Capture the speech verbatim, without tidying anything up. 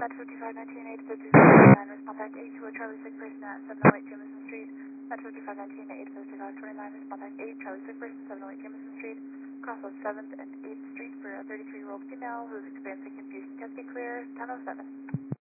Metro two five nineteen eight fifty nine, respond back eight to a Charlie sick person at seven oh eight Jameson Street. Metro two five nineteen eight fifty five twenty-nine, respond back eight Charlie sick person, seven oh eight Jameson Street. Crossroads seventh and eighth Street for a thirty-three year old female who is experiencing confusion. Can be clear, ten oh seven.